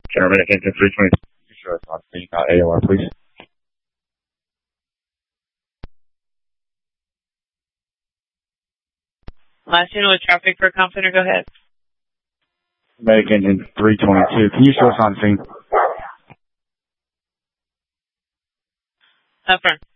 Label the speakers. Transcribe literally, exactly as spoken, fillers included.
Speaker 1: Paramedic engine three twenty. Show us on scene, not A O R, please.
Speaker 2: Last unit with traffic for Confident, go ahead.
Speaker 1: Paramedic engine three twenty-two. Can you show us on scene?
Speaker 2: Up front.